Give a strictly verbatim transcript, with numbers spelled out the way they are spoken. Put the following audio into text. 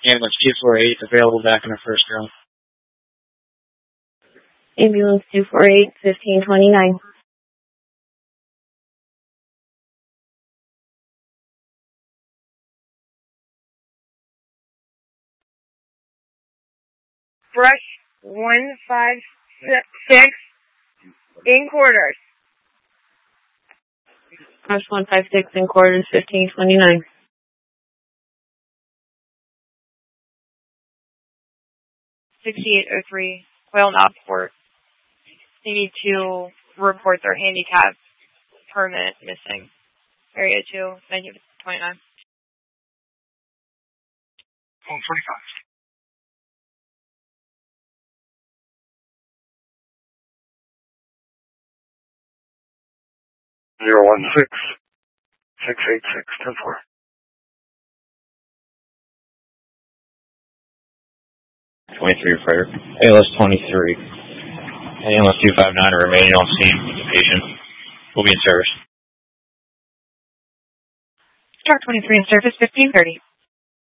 Ambulance two four eight, available back in our first row. Ambulance two four eight, fifteen twenty-nine. Brush one five six in quarters. Brush one five six in quarters, fifteen twenty-nine. sixty-eight oh three, Quail Knoxport. They need to report their handicap permit missing. Area two, nineteen twenty-nine. Phone twenty-five. Zero one six six eight six ten four. Twenty-three fire. A L S twenty-three. A L S two five nine are remaining on scene with the patient. Will be in service. Star twenty-three in service, fifteen thirty.